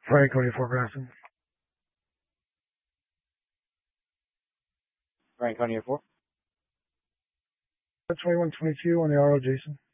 Franconia, Fort Grafton. Franconia 4. 2122 on the RO, Jason.